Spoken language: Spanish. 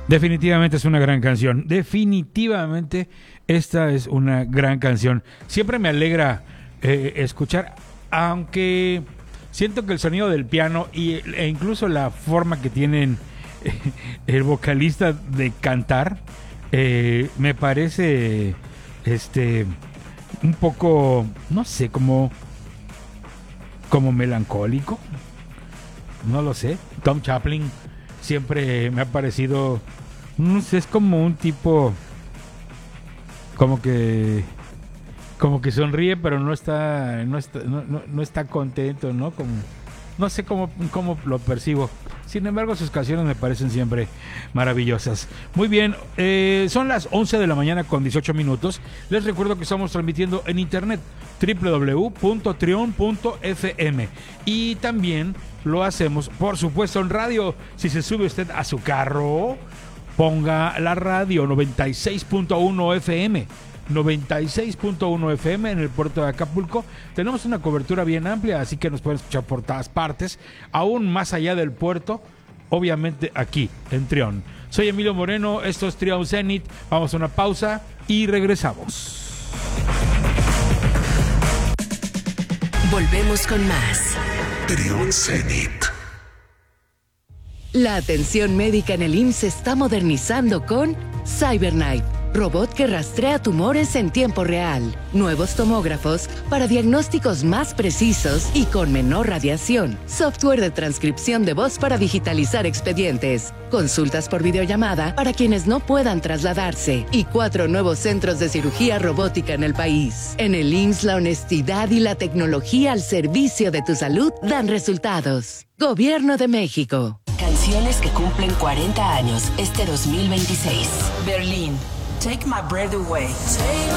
Definitivamente es una gran canción. Definitivamente esta es una gran canción. Siempre me alegra escuchar, aunque siento que el sonido del piano e incluso la forma que tienen el vocalista de cantar me parece un poco, no sé, como melancólico. No lo sé. Tom Chaplin siempre me ha parecido, no sé, es como un tipo como que sonríe pero no está contento, ¿no? Como, no sé cómo lo percibo. Sin embargo, sus canciones me parecen siempre maravillosas. Muy bien, son las 11 de la mañana con 18 minutos. Les recuerdo que estamos transmitiendo en internet www.trion.fm y también lo hacemos, por supuesto, en radio. Si se sube usted a su carro, ponga la radio 96.1 FM. 96.1 FM en el puerto de Acapulco. Tenemos una cobertura bien amplia, así que nos pueden escuchar por todas partes, aún más allá del puerto, obviamente aquí en Trion. Soy Emilio Moreno, esto es Trion Zenith. Vamos a una pausa y regresamos. Volvemos con más Trion Zenith. La atención médica en el IMSS se está modernizando con CyberKnife, robot que rastrea tumores en tiempo real. Nuevos tomógrafos para diagnósticos más precisos y con menor radiación. Software de transcripción de voz para digitalizar expedientes. Consultas por videollamada para quienes no puedan trasladarse. Y 4 nuevos centros de cirugía robótica en el país. En el IMSS, la honestidad y la tecnología al servicio de tu salud dan resultados. Gobierno de México. Canciones que cumplen 40 años este 2026. Berlín. Take My Breath Away.